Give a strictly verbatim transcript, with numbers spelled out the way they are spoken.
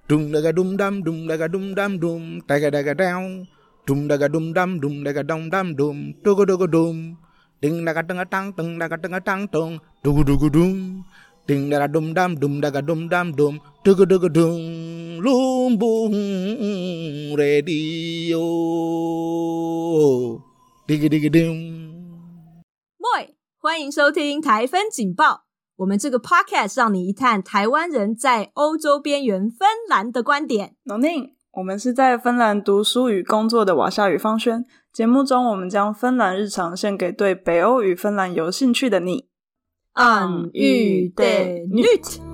Dum daga dum dum dum daga dum dum dum daga daga down dum daga dum dum dum daga dum dum dum dogo dogo dum ding daga ding dang ding daga ding dang dong dogo dogo dum ding daga dum dum dum daga dum dum dum dogo dogo dum Lumbung Radio digi digi dum。 Moi， 欢迎收听台芬警报。我们这个 podcast 让你一探台湾人在欧洲边缘芬兰的观点。 农宁，我们是在芬兰读书与工作的瓦夏与方轩。节目中，我们将芬兰日常献给对北欧与芬兰有兴趣的你。 暗喻的 Nyt。